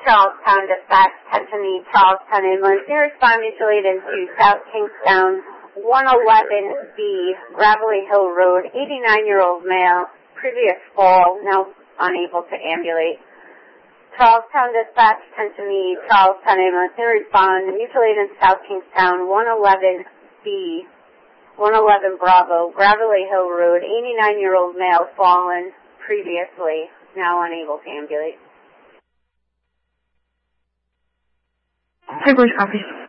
Charlestown dispatch, attention the Charlestown ambulance. Near respond mutually to South Kingstown, 111B, Gravelly Hill Road, 89-year-old male, previous fall, now unable to ambulate. Charlestown dispatch, attention the Charlestown ambulance. Near respond mutually to South Kingstown, 111B, 111 Bravo, Gravelly Hill Road, 89-year-old male, fallen previously, now unable to ambulate. Hyper's copy.